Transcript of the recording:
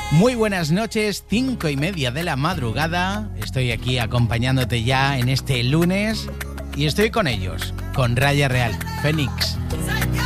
Muy buenas noches, 5:30 de la madrugada. Estoy aquí acompañándote ya en este lunes y estoy con ellos, con Raya Real, Fénix.